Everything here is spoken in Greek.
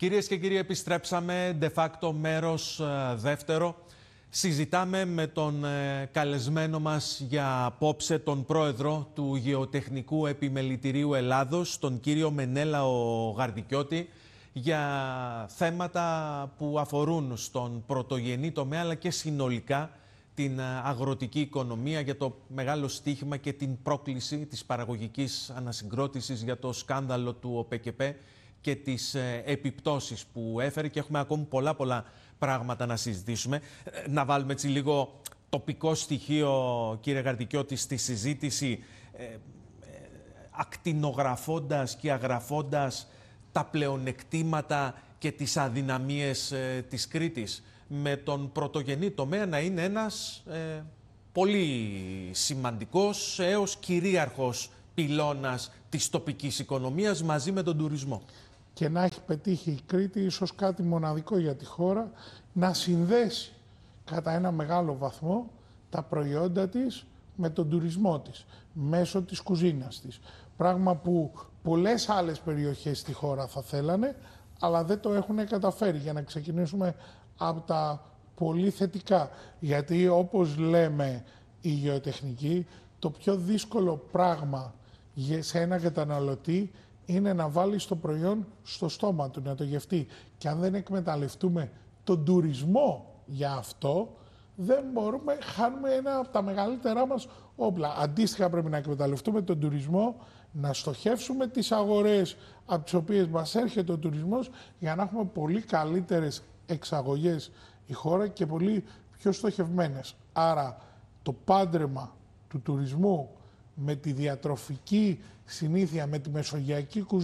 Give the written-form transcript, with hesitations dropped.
Κυρίες και κύριοι, επιστρέψαμε de facto μέρος δεύτερο. Συζητάμε με τον καλεσμένο μας για απόψε, τον πρόεδρο του Γεωτεχνικού Επιμελητηρίου Ελλάδος, τον κύριο Μενέλαο Γαρδικιώτη, για θέματα που αφορούν στον πρωτογενή τομέα αλλά και συνολικά την αγροτική οικονομία, για το μεγάλο στίχημα και την πρόκληση της παραγωγικής ανασυγκρότησης, για το σκάνδαλο του ΟΠΕΚΕΠΕ και τις επιπτώσεις που έφερε, και έχουμε ακόμη πολλά πράγματα να συζητήσουμε. Να βάλουμε έτσι λίγο τοπικό στοιχείο, κύριε Γαρδικιώτη, στη συζήτηση, ακτινογραφώντας και αγραφώντας τα πλεονεκτήματα και τις αδυναμίες της Κρήτης, με τον πρωτογενή τομέα να είναι ένας πολύ σημαντικός έως κυρίαρχος πυλώνας της τοπικής οικονομίας μαζί με τον τουρισμό. Και να έχει πετύχει η Κρήτη ίσως κάτι μοναδικό για τη χώρα, να συνδέσει κατά ένα μεγάλο βαθμό τα προϊόντα της με τον τουρισμό της, μέσω της κουζίνας της. Πράγμα που πολλές άλλες περιοχές στη χώρα θα θέλανε, αλλά δεν το έχουν καταφέρει. Για να ξεκινήσουμε από τα πολύ θετικά. Γιατί όπως λέμε οι γεωτεχνικοί, το πιο δύσκολο πράγμα σε ένα καταναλωτή είναι να βάλει το προϊόν στο στόμα του, να το γευτεί. Και αν δεν εκμεταλλευτούμε τον τουρισμό για αυτό, δεν μπορούμε, χάνουμε ένα από τα μεγαλύτερά μας όπλα. Αντίστοιχα πρέπει να εκμεταλλευτούμε τον τουρισμό, να στοχεύσουμε τις αγορές από τις οποίες μας έρχεται ο τουρισμός, για να έχουμε πολύ καλύτερες εξαγωγές η χώρα και πολύ πιο στοχευμένες. Άρα το πάντρεμα του τουρισμού με τη διατροφική συνήθεια, με τη μεσογειακή κουζίνα,